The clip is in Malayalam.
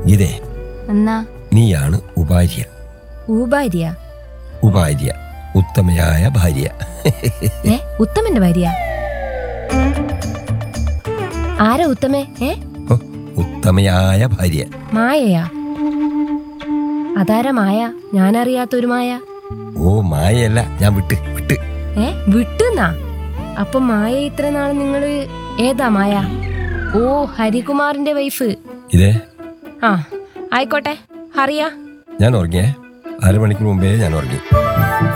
ഇതേ എന്നാ നീയാണ് ഉപാര്യ. ഊഭാര്യ? ഉപാര്യ, ഉത്തമയായ ഭാര്യ. ഉത്തമന്റെ ഭാര്യ? ആരാ ഉത്തമേ? ഉത്തമയായ ഭാര്യ. മായയാ? അതാരാ മായ? ഞാനറിയാത്തൊരു മായ. ഓ, മായയല്ല, ഞാൻ വിട്ട്. വിട്ടുന്നാ? അപ്പൊ മായ ഇത്ര നാള് നിങ്ങള് ഏതാ മായ? ഓ, ഹരികുമാറിന്റെ വൈഫ്. ഇതേ ആയിക്കോട്ടെ, അറിയാ. ഞാൻ ഉറങ്ങിയേ. 1/2 മണിക്കൂർ മുമ്പേ ഞാൻ ഉറങ്ങി.